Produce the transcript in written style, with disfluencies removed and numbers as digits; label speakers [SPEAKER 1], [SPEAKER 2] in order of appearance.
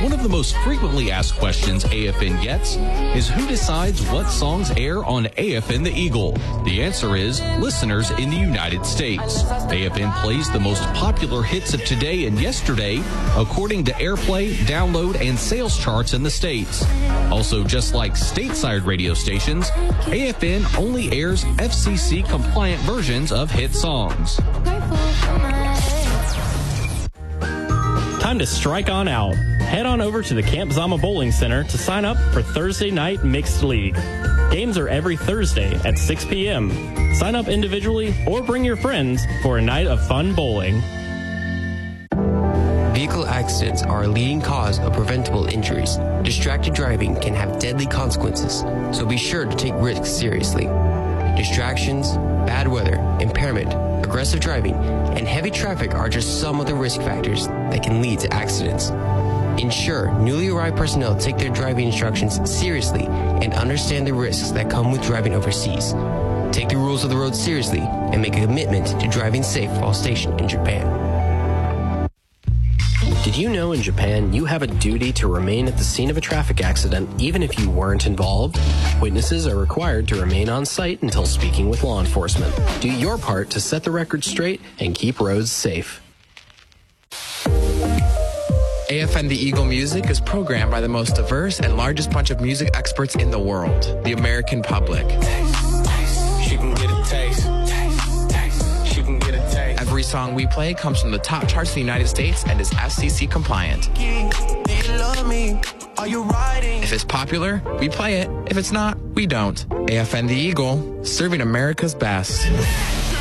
[SPEAKER 1] One of the most frequently asked questions AFN gets is who decides what songs air on AFN The Eagle? The answer is listeners in the United States. AFN plays the most popular hits of today and yesterday according to airplay, download, and sales charts in the States. Also, just like stateside radio stations, AFN only airs FCC-compliant versions of hit songs.
[SPEAKER 2] Time to strike on out. Head on over to the Camp Zama Bowling Center to sign up for Thursday Night Mixed League. Games are every Thursday at 6 p.m. Sign up individually or bring your friends for a night of fun bowling.
[SPEAKER 3] Vehicle accidents are a leading cause of preventable injuries. Distracted driving can have deadly consequences, so be sure to take risks seriously. Distractions, bad weather, impairment, aggressive driving, and heavy traffic are just some of the risk factors that can lead to accidents. Ensure newly arrived personnel take their driving instructions seriously and understand the risks that come with driving overseas. Take the rules of the road seriously and make a commitment to driving safe while stationed in Japan.
[SPEAKER 4] Did you know in Japan you have a duty to remain at the scene of a traffic accident even if you weren't involved? Witnesses are required to remain on site until speaking with law enforcement. Do your part to set the record straight and keep roads safe.
[SPEAKER 5] AFN The Eagle Music is programmed by the most diverse and largest bunch of music experts in the world, the American public.
[SPEAKER 6] She can get a taste. She can get a taste.
[SPEAKER 5] Every song we play comes from the top charts in the United States and is FCC compliant. If it's popular, we play it. If it's not, we don't. AFN The Eagle, serving America's best.